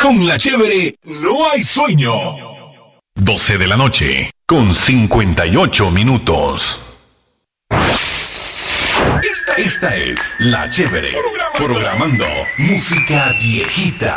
Con la chévere no hay sueño. 12 de la noche, con 58 minutos. Esta es La Chévere, programando música viejita.